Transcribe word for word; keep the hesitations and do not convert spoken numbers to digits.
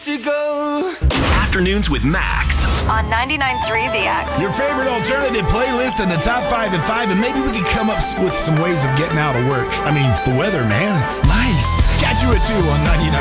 To go. Afternoons with Max. On ninety-nine point three The X. Your favorite alternative playlist and the top five and five, and maybe we can come up s- with some ways of getting out of work. I mean, the weather, man, it's nice. Catch you at two on ninety-nine.